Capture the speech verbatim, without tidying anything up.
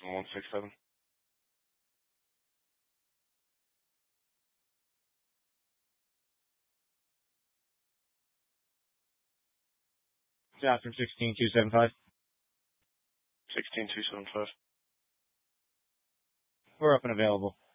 one six seven. Johnson sixteen two seven five. sixteen two seven five. We're up and available.